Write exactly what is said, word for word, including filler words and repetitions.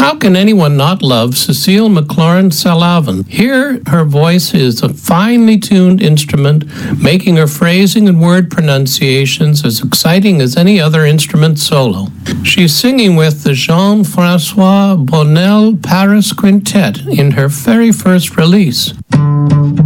How can anyone not love Cecile McLaurin-Salvin? Here, her voice is a finely tuned instrument, making her phrasing and word pronunciations as exciting as any other instrument solo. She's singing with the Jean-Francois Bonnel Paris Quintet in her very first release.